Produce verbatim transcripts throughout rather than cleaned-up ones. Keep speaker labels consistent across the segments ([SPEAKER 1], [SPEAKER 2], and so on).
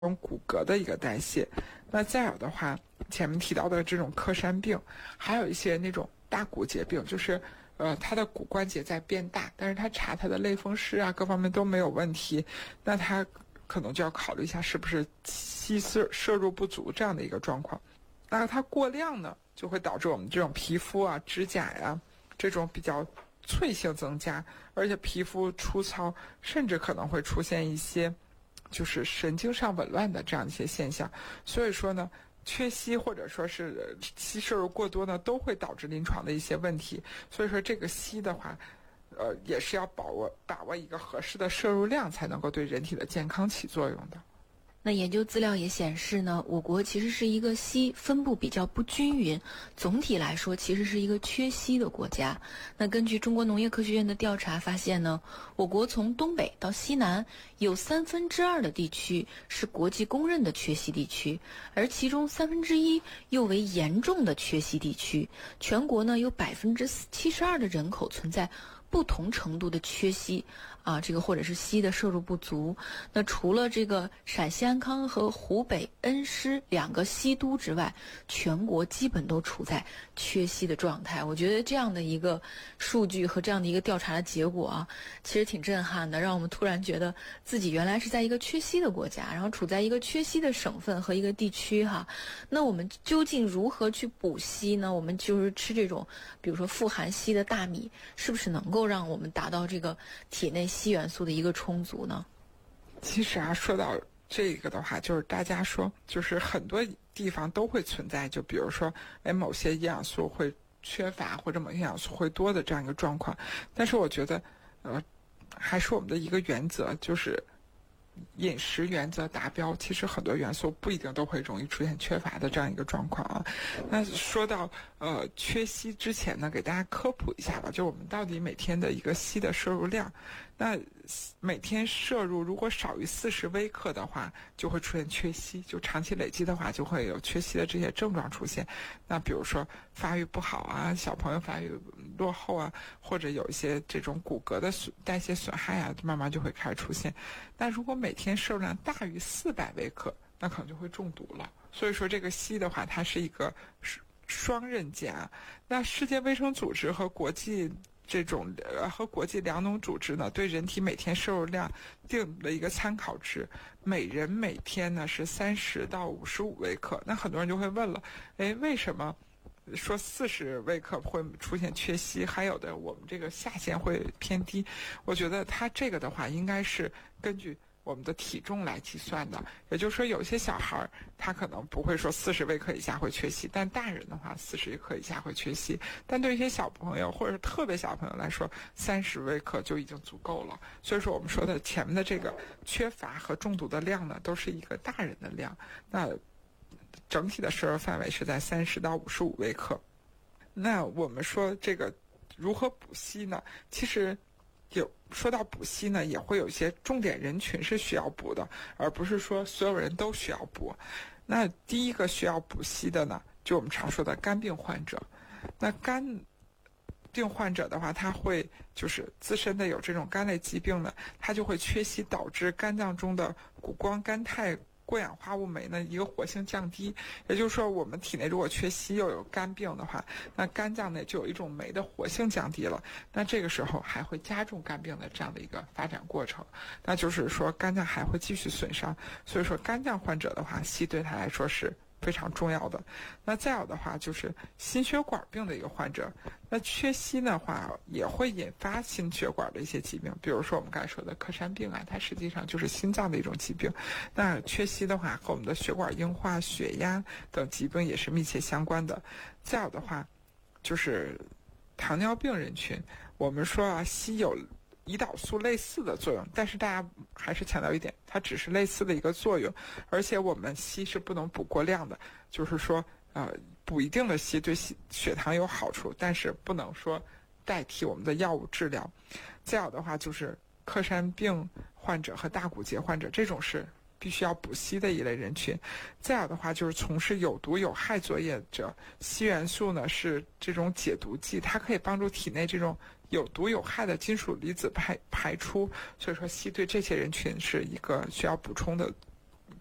[SPEAKER 1] 种骨骼的一个代谢。那再有的话，前面提到的这种克山病，还有一些那种大骨节病，就是呃他的骨关节在变大，但是他查他的类风湿啊各方面都没有问题，那他可能就要考虑一下是不是硒摄摄入不足这样的一个状况。那它过量呢，就会导致我们这种皮肤啊、指甲呀、啊、这种比较脆性增加，而且皮肤粗糙，甚至可能会出现一些就是神经上紊乱的这样一些现象。所以说呢，缺硒或者说是硒摄入过多呢，都会导致临床的一些问题。所以说这个硒的话，呃，也是要把握把握一个合适的摄入量，才能够对人体的健康起作用的。
[SPEAKER 2] 那研究资料也显示呢，我国其实是一个硒分布比较不均匀，总体来说其实是一个缺硒的国家。那根据中国农业科学院的调查发现呢，我国从东北到西南有三分之二的地区是国际公认的缺硒地区，而其中三分之一又为严重的缺硒地区。全国呢有百分之七十二的人口存在不同程度的缺硒啊，这个或者是硒的摄入不足。那除了这个陕西安康和湖北恩施两个硒都之外，全国基本都处在缺硒的状态。我觉得这样的一个数据和这样的一个调查的结果啊，其实挺震撼的，让我们突然觉得自己原来是在一个缺硒的国家，然后处在一个缺硒的省份和一个地区哈。那我们究竟如何去补硒呢？我们就是吃这种比如说富含硒的大米，是不是能够让我们达到这个体内硒元素的一个充足呢？
[SPEAKER 1] 其实啊，说到这个的话，就是大家说，就是很多地方都会存在，就比如说，哎，某些营养素会缺乏，或者某些营养素会多的这样一个状况。但是我觉得，呃，还是我们的一个原则，就是饮食原则达标，其实很多元素不一定都会容易出现缺乏的这样一个状况啊。那说到呃缺硒之前呢，给大家科普一下吧，就我们到底每天的一个硒的摄入量。那每天摄入如果少于四十微克的话，就会出现缺硒，就长期累积的话，就会有缺硒的这些症状出现。那比如说发育不好啊，小朋友发育落后啊，或者有一些这种骨骼的损代谢损害啊，慢慢就会开始出现。那如果每天摄入量大于四百微克，那可能就会中毒了。所以说这个硒的话，它是一个双刃剑啊。那世界卫生组织和国际这种呃和国际粮农组织呢，对人体每天摄入量定了一个参考值，每人每天呢是三十到五十五微克。那很多人就会问了，哎，为什么说四十微克会出现缺硒，还有的我们这个下限会偏低？我觉得它这个的话，应该是根据我们的体重来计算的。也就是说，有些小孩他可能不会说四十微克以下会缺硒，但大人的话四十微克以下会缺硒。但对于一些小朋友或者是特别小朋友来说，三十微克就已经足够了。所以说我们说的前面的这个缺乏和中毒的量呢，都是一个大人的量。那整体的摄入范围是在三十到五十五微克。那我们说这个如何补硒呢？其实有说到补硒呢，也会有一些重点人群是需要补的，而不是说所有人都需要补。那第一个需要补硒的呢，就我们常说的肝病患者。那肝病患者的话，他会就是自身的有这种肝类疾病呢，他就会缺硒，导致肝脏中的谷胱甘肽过氧化物酶呢一个活性降低。也就是说，我们体内如果缺硒又有肝病的话，那肝脏内就有一种酶的活性降低了，那这个时候还会加重肝病的这样的一个发展过程，那就是说肝脏还会继续损伤。所以说肝脏患者的话，硒对他来说是非常重要的。那再有的话就是心血管病的一个患者，那缺硒的话也会引发心血管的一些疾病，比如说我们刚才说的克山病啊，它实际上就是心脏的一种疾病。那缺硒的话和我们的血管硬化、血压等疾病也是密切相关的。再有的话就是糖尿病人群，我们说啊，硒有胰岛素类似的作用，但是大家还是强调一点，它只是类似的一个作用，而且我们硒是不能补过量的，就是说呃，补一定的硒对血糖有好处，但是不能说代替我们的药物治疗。再有的话就是克山病患者和大骨节患者，这种是必须要补硒的一类人群。再有的话就是从事有毒有害作业者，硒元素呢是这种解毒剂，它可以帮助体内这种有毒有害的金属离子排排出，所以说硒对这些人群是一个需要补充的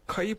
[SPEAKER 1] 可以